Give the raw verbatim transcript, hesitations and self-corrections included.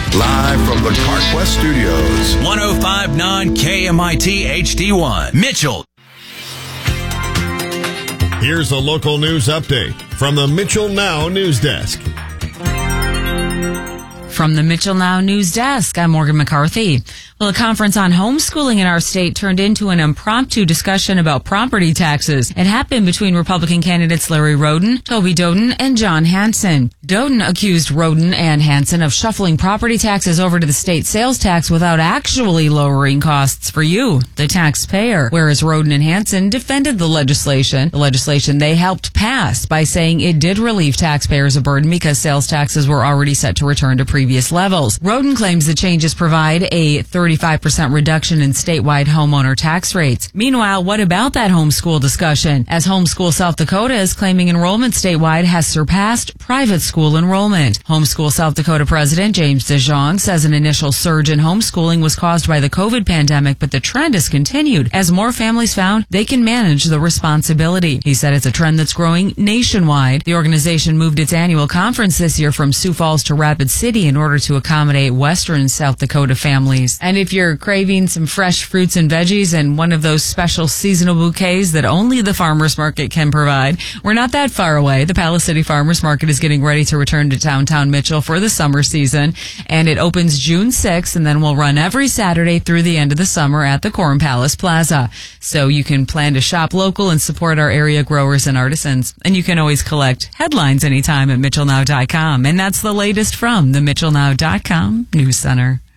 Live from the CarQuest Studios. one oh five point nine K M I T H D one. Mitchell. Here's a local news update from the Mitchell Now News Desk. From the Mitchell Now News Desk, I'm Morgan McCarthy. Well, a conference on homeschooling in our state turned into an impromptu discussion about property taxes. It happened between Republican candidates Larry Roden, Toby Doden, and John Hanson. Doden accused Roden and Hanson of shuffling property taxes over to the state sales tax without actually lowering costs for you, the taxpayer, whereas Roden and Hanson defended the legislation, the legislation they helped pass, by saying it did relieve taxpayers a burden because sales taxes were already set to return to previous levels. Roden claims the changes provide a thirty-five percent reduction in statewide homeowner tax rates. Meanwhile, what about that homeschool discussion? As Homeschool South Dakota is claiming enrollment statewide has surpassed private school enrollment. Homeschool South Dakota President James DeJong says an initial surge in homeschooling was caused by the COVID pandemic, but the trend has continued as more families found they can manage the responsibility. He said it's a trend that's growing nationwide. The organization moved its annual conference this year from Sioux Falls to Rapid City in order to accommodate Western South Dakota families. And if you're craving some fresh fruits and veggies and one of those special seasonal bouquets that only the farmers market can provide, we're not that far away. The Palace City Farmers Market is getting ready to return to downtown Mitchell for the summer season, and it opens June sixth and then will run every Saturday through the end of the summer at the Corn Palace Plaza. So you can plan to shop local and support our area growers and artisans. And you can always collect headlines anytime at mitchell now dot com. And that's the latest from the mitchell now dot com News Center.